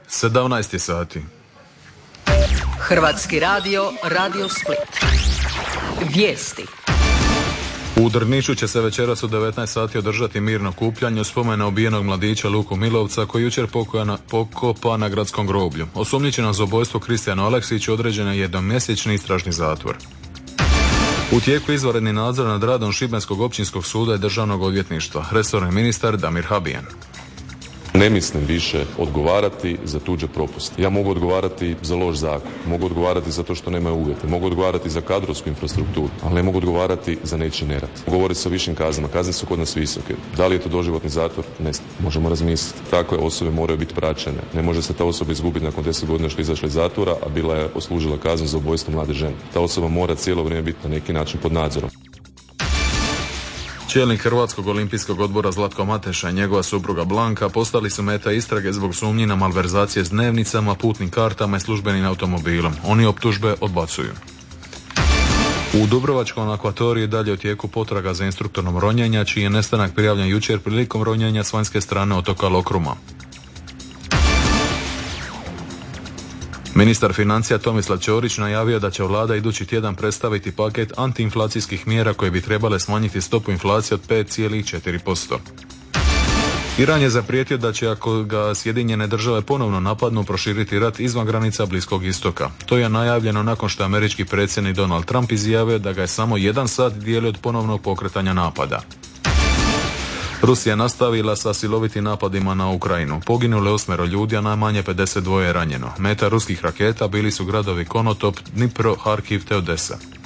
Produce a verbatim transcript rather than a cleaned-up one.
sedamnaest sati. Hrvatski radio, Radio Split. Vijesti. U Drnišu će se večeras u devetnaest sati održati mirno kupljanje u spomen na ubijenog mladića Luku Milovca koji jučer pokopa, pokopa na gradskom groblju. Osumnjičenom za ubojstvo Kristijanu Aleksiću određen je jednomjesečni istražni zatvor. U tijeku izvanredni nadzor nad radom Šibenskog općinskog suda i državnog odvjetništva. Resorni ministar Damir Habijan. Ne mislim više odgovarati za tuđe propuste. Ja mogu odgovarati za loš zakon, mogu odgovarati za to što nemaju uvjete, mogu odgovarati za kadrovsku infrastrukturu, ali ne mogu odgovarati za nečiji nerad. Govori se o višim kaznama, kazne su kod nas visoke. Da li je to doživotni zatvor? Ne znam, možemo razmisliti. Takve osobe moraju biti praćene. Ne može se ta osoba izgubiti nakon deset godina što je izašla iz zatvora, a bila je odslužila kaznu za ubojstvo mlade žene. Ta osoba mora cijelo vrijeme biti na neki način pod nadzorom. Čelnik Hrvatskog olimpijskog odbora Zlatko Mateša i njegova supruga Blanka postali su meta istrage zbog sumnji na malverzacije s dnevnicama, putnim kartama i službenim automobilom. Oni optužbe odbacuju. U Dubrovačkom akvatoriju dalje u tijeku potraga za instruktorom ronjenja, čiji je nestanak prijavljen jučer prilikom ronjenja s vanjske strane otoka Lokruma. Ministar financija Tomislav Ćorić najavio da će vlada idući tjedan predstaviti paket antiinflacijskih mjera koje bi trebale smanjiti stopu inflacije od pet zarez četiri posto. Iran je zaprijetio da će, ako ga Sjedinjene države ponovno napadnu, proširiti rat izvan granica Bliskog istoka. To je najavljeno nakon što je američki predsjednik Donald Trump izjavio da ga je samo jedan sat dijeli od ponovnog pokretanja napada. Rusija nastavila sa silovitim napadima na Ukrajinu. Poginulo je osmero ljudi, a najmanje pedeset dva je ranjeno. Meta ruskih raketa bili su gradovi Konotop, Dnipro, Harkiv te Odesa.